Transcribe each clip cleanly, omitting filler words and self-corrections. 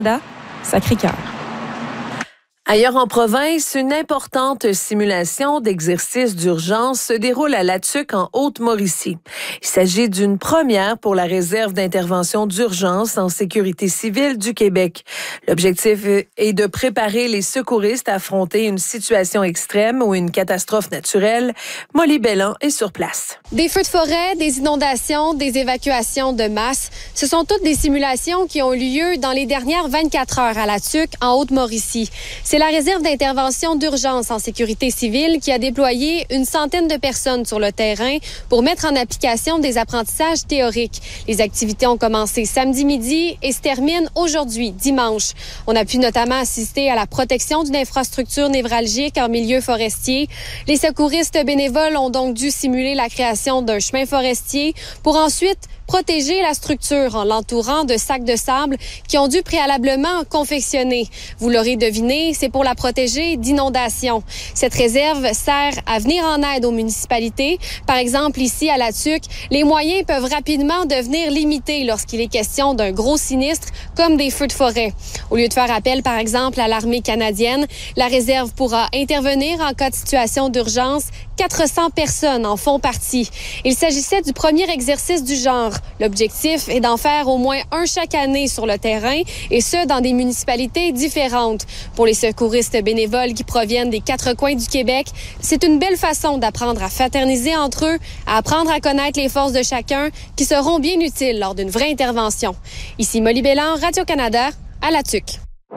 Sacré-Cœur. Ailleurs en province, une importante simulation d'exercice d'urgence se déroule à Latuc, en Haute-Mauricie. Il s'agit d'une première pour la réserve d'intervention d'urgence en sécurité civile du Québec. L'objectif est de préparer les secouristes à affronter une situation extrême ou une catastrophe naturelle. Molly Bellan est sur place. Des feux de forêt, des inondations, des évacuations de masse, ce sont toutes des simulations qui ont lieu dans les dernières 24 heures à Latuc, en Haute-Mauricie. C'est la réserve d'intervention d'urgence en sécurité civile qui a déployé une centaine de personnes sur le terrain pour mettre en application des apprentissages théoriques. Les activités ont commencé samedi midi et se terminent aujourd'hui, dimanche. On a pu notamment assister à la protection d'une infrastructure névralgique en milieu forestier. Les secouristes bénévoles ont donc dû simuler la création d'un chemin forestier pour ensuite protéger la structure en l'entourant de sacs de sable qui ont dû préalablement confectionner. Vous l'aurez deviné, c'est pour la protéger d'inondations. Cette réserve sert à venir en aide aux municipalités. Par exemple, ici à Latuc, les moyens peuvent rapidement devenir limités lorsqu'il est question d'un gros sinistre comme des feux de forêt. Au lieu de faire appel, par exemple, à l'armée canadienne, la réserve pourra intervenir en cas de situation d'urgence. 400 personnes en font partie. Il s'agissait du premier exercice du genre. L'objectif est d'en faire au moins un chaque année sur le terrain, et ce, dans des municipalités différentes. Pour les secouristes bénévoles qui proviennent des 4 coins du Québec, c'est une belle façon d'apprendre à fraterniser entre eux, à apprendre à connaître les forces de chacun, qui seront bien utiles lors d'une vraie intervention. Ici Molly Bellan, Radio-Canada, à Latuc.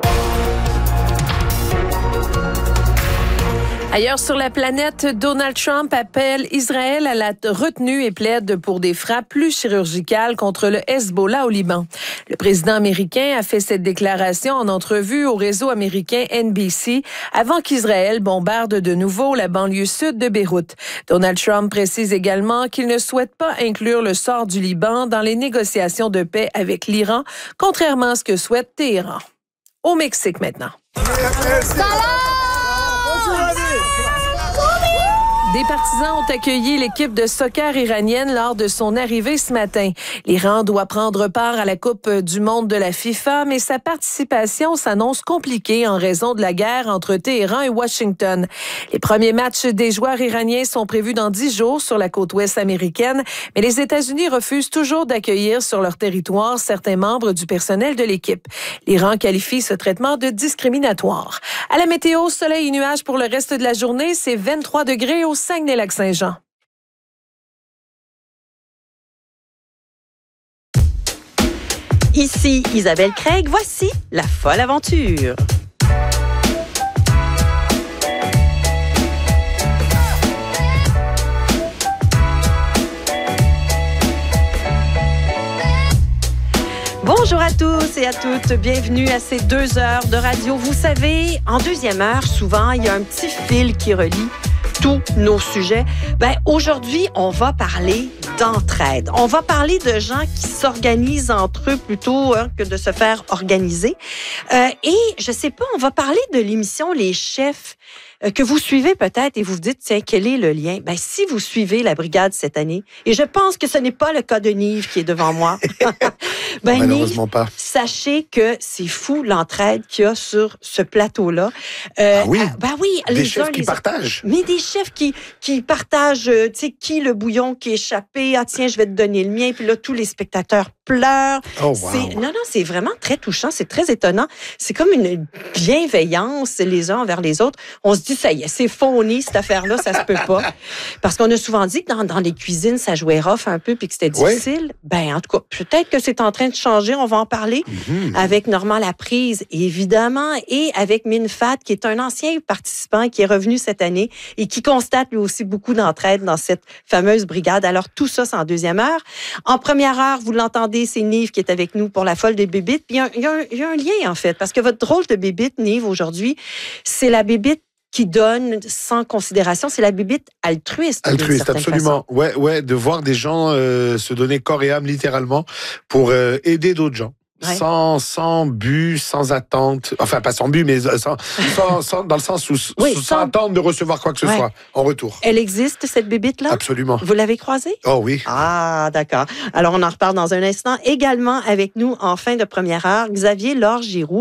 Ailleurs sur la planète, Donald Trump appelle Israël à la retenue et plaide pour des frappes plus chirurgicales contre le Hezbollah au Liban. Le président américain a fait cette déclaration en entrevue au réseau américain NBC avant qu'Israël bombarde de nouveau la banlieue sud de Beyrouth. Donald Trump précise également qu'il ne souhaite pas inclure le sort du Liban dans les négociations de paix avec l'Iran, contrairement à ce que souhaite Téhéran. Au Mexique maintenant. Des partisans ont accueilli l'équipe de soccer iranienne lors de son arrivée ce matin. L'Iran doit prendre part à la Coupe du monde de la FIFA, mais sa participation s'annonce compliquée en raison de la guerre entre Téhéran et Washington. Les premiers matchs des joueurs iraniens sont prévus dans 10 jours sur la côte ouest américaine, mais les États-Unis refusent toujours d'accueillir sur leur territoire certains membres du personnel de l'équipe. L'Iran qualifie ce traitement de discriminatoire. À la météo, soleil et nuages pour le reste de la journée, c'est 23 degrés au Saguenay-Lac-Saint-Jean. Ici Isabelle Craig, voici la folle aventure. Bonjour à tous et à toutes, bienvenue à ces 2 heures de radio. Vous savez, en deuxième heure, souvent, il y a un petit fil qui relie tous nos sujets. Aujourd'hui, on va parler d'entraide. On va parler de gens qui s'organisent entre eux plutôt que de se faire organiser. Et je sais pas, on va parler de l'émission Les Chefs que vous suivez peut-être et vous vous dites, tiens, quel est le lien? Si vous suivez la brigade cette année, et je pense que ce n'est pas le cas de Nive qui est devant moi. Malheureusement Nive, pas. Sachez que c'est fou l'entraide qu'il y a sur ce plateau-là. Oui, les des chefs qui partagent. Mais des chefs qui partagent, tu sais, qui le bouillon qui est échappé, ah tiens, je vais te donner le mien, puis là, tous les spectateurs pleurent. Oh, wow. Non, c'est vraiment très touchant, c'est très étonnant. C'est comme une bienveillance les uns envers les autres. On se dit, ça y est, c'est phony, cette affaire-là, ça se peut pas. Parce qu'on a souvent dit que dans les cuisines, ça jouait rough un peu puis que c'était difficile. En tout cas, peut-être que c'est en train de changer, on va en parler avec Normand Laprise, évidemment, et avec Minfat, qui est un ancien participant qui est revenu cette année et qui constate lui aussi beaucoup d'entraide dans cette fameuse brigade. Alors, tout ça, c'est en deuxième heure. En première heure, vous l'entendez, c'est Nive qui est avec nous pour la folle des bébites. Puis il y a un lien, en fait, parce que votre drôle de bébite, Nive, aujourd'hui, c'est la bébite qui donne sans considération, c'est la bébite altruiste. Altruiste, absolument. Ouais, de voir des gens se donner corps et âme littéralement pour aider d'autres gens. Ouais. Sans but, sans attente, enfin pas sans but, mais sans dans le sens où sans attendre de recevoir quoi que ce soit en retour. Elle existe, cette bébite-là? Absolument. Vous l'avez croisée? Oh oui. Ah, d'accord. Alors on en reparle dans un instant. Également avec nous en fin de première heure, Xavier Laure-Giroux.